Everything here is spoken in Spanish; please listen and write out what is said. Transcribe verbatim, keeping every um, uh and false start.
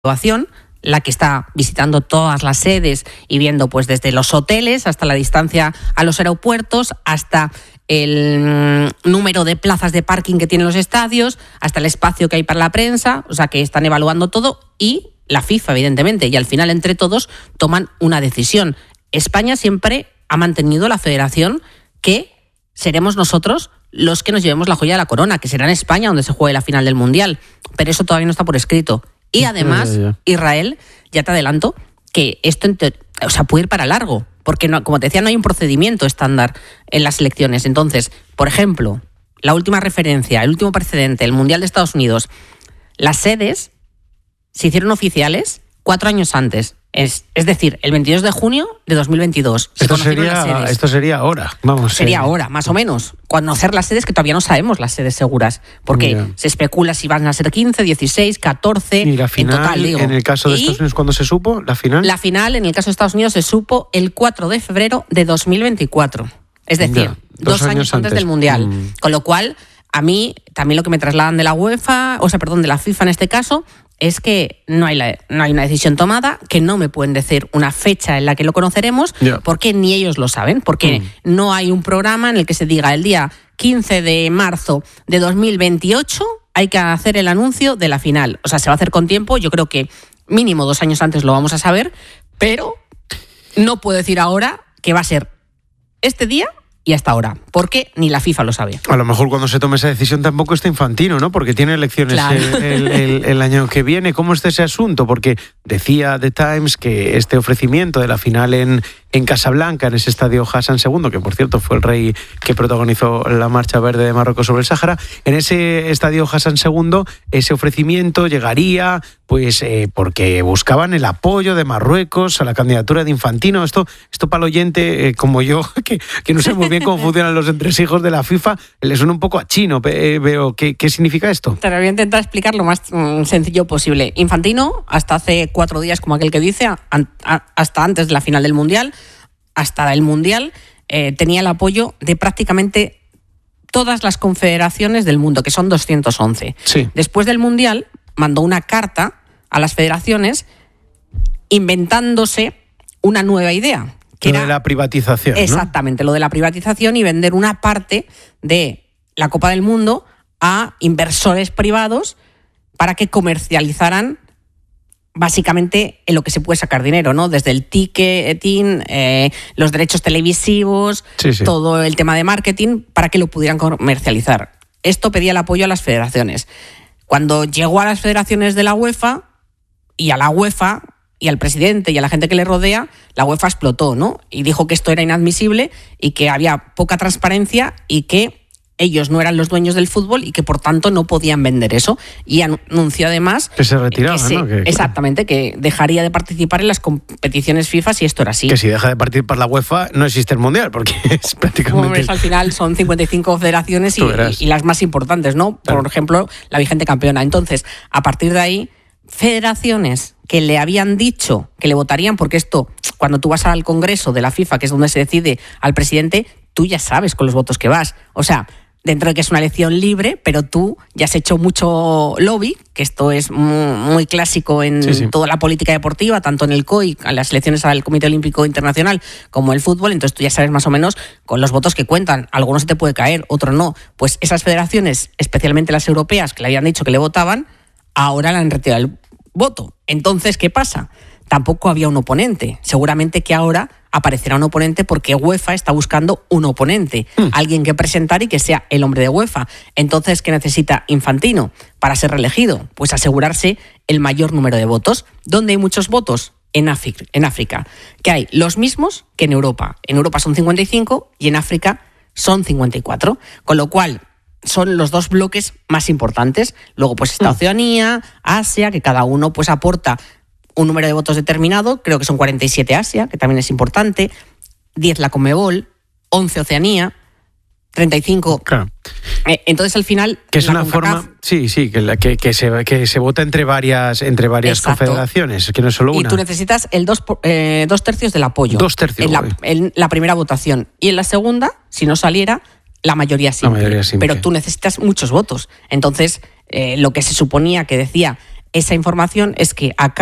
evaluación, la que está visitando todas las sedes y viendo pues desde los hoteles hasta la distancia a los aeropuertos, hasta el número de plazas de parking que tienen los estadios, hasta el espacio que hay para la prensa, o sea que están evaluando todo, y la FIFA, evidentemente, y al final entre todos toman una decisión. España siempre ha mantenido la federación que seremos nosotros los que nos llevemos la joya de la corona, que será en España donde se juegue la final del Mundial, pero eso todavía no está por escrito. Y además, ya, ya. Israel, ya te adelanto, que esto o sea, puede ir para largo, porque no, como te decía, no hay un procedimiento estándar en las elecciones. Entonces, por ejemplo, la última referencia, el último precedente, el Mundial de Estados Unidos, las sedes se hicieron oficiales cuatro años antes. Es, es decir, el veintidós de junio de dos mil veintidós. Esto sería, esto sería ahora, vamos. Sería eh. ahora, más o menos. Conocer las sedes, que todavía no sabemos las sedes seguras, porque yeah. se especula si van a ser quince, dieciséis, catorce, y la final, en total, digo. En el caso de y Estados Unidos, ¿cuándo se supo la final? La final, en el caso de Estados Unidos, se supo el cuatro de febrero de dos mil veinticuatro. Es decir, yeah, dos, dos años, años antes, antes del Mundial. Mm. Con lo cual, a mí, también lo que me trasladan de la UEFA, o sea, perdón, de la FIFA en este caso, es que no hay, la, no hay una decisión tomada, que no me pueden decir una fecha en la que lo conoceremos, yeah. porque ni ellos lo saben, porque mm. no hay un programa en el que se diga el día quince de marzo de dos mil veintiocho hay que hacer el anuncio de la final. O sea, se va a hacer con tiempo, yo creo que mínimo dos años antes lo vamos a saber, pero no puedo decir ahora que va a ser este día y hasta ahora, porque ni la FIFA lo sabe. A lo mejor cuando se tome esa decisión tampoco está Infantino, ¿no? Porque tiene elecciones claro. el, el, el, el año que viene. ¿Cómo está ese asunto? Porque decía The Times que este ofrecimiento de la final en, en Casablanca, en ese estadio Hassan segundo, que por cierto fue el rey que protagonizó la marcha verde de Marruecos sobre el Sáhara, en ese estadio Hassan segundo, ese ofrecimiento llegaría pues eh, porque buscaban el apoyo de Marruecos a la candidatura de Infantino. Esto, esto para el oyente eh, como yo, que, que no sé muy bien cómo funcionan los entresijos de la FIFA, le suena un poco a chino. Eh, veo, ¿qué, ¿Qué significa esto? Te lo voy a intentar explicar lo más mm, sencillo posible. Infantino, hasta hace cuatro días, como aquel que dice, a, a, hasta antes de la final del Mundial, hasta el Mundial, eh, tenía el apoyo de prácticamente todas las confederaciones del mundo, que son doscientos once. Sí. Después del Mundial, mandó una carta a las federaciones inventándose una nueva idea. Que lo era, de la privatización, exactamente, ¿no? Lo de la privatización y vender una parte de la Copa del Mundo a inversores privados para que comercializaran básicamente en lo que se puede sacar dinero, ¿no? Desde el ticketing, eh, los derechos televisivos, sí, sí. todo el tema de marketing, para que lo pudieran comercializar. Esto pedía el apoyo a las federaciones. Cuando llegó a las federaciones de la UEFA y a la UEFA y al presidente y a la gente que le rodea, la UEFA explotó, ¿no? Y dijo que esto era inadmisible y que había poca transparencia y que ellos no eran los dueños del fútbol y que por tanto no podían vender eso. Y anunció además que se retiraban, que se, ¿no? Que, exactamente, que dejaría de participar en las competiciones FIFA si esto era así. Que si deja de participar la UEFA no existe el Mundial, porque es prácticamente... Como ves, al final son cincuenta y cinco federaciones y, y, y las más importantes, ¿no? Por claro. ejemplo, la vigente campeona. Entonces, a partir de ahí, federaciones que le habían dicho que le votarían, porque esto, cuando tú vas al Congreso de la FIFA, que es donde se decide al presidente, tú ya sabes con los votos que vas. O sea, dentro de que es una elección libre, pero tú ya has hecho mucho lobby, que esto es muy, muy clásico en sí, sí. toda la política deportiva, tanto en el C O I, en las elecciones al Comité Olímpico Internacional, como el fútbol, entonces tú ya sabes más o menos con los votos que cuentan. Algunos se te puede caer, otros no. Pues esas federaciones, especialmente las europeas, que le habían dicho que le votaban, ahora le han retirado el voto. Entonces, ¿qué pasa? Tampoco había un oponente. Seguramente que ahora aparecerá un oponente porque UEFA está buscando un oponente, mm. alguien que presentar y que sea el hombre de UEFA. Entonces, ¿qué necesita Infantino para ser reelegido? Pues asegurarse el mayor número de votos. ¿Dónde hay muchos votos? En África, en África, que hay los mismos que en Europa. En Europa son cincuenta y cinco y en África son cincuenta y cuatro. Con lo cual, son los dos bloques más importantes. Luego, pues está Oceanía, Asia, que cada uno pues aporta un número de votos determinado. Creo que son cuarenta y siete Asia, que también es importante, diez la Conmebol, once Oceanía, treinta y cinco. Claro. Eh, entonces, al final... Que es una CONCACAF, forma... Sí, sí, que, la, que, que, se, que se vota entre varias, entre varias confederaciones, que no es solo una. Y tú necesitas el dos, eh, dos tercios del apoyo. Dos tercios. En la, en la primera votación. Y en la segunda, si no saliera... La mayoría, simple, la mayoría simple. Pero tú necesitas muchos votos. Entonces, eh, lo que se suponía que decía esa información es que acá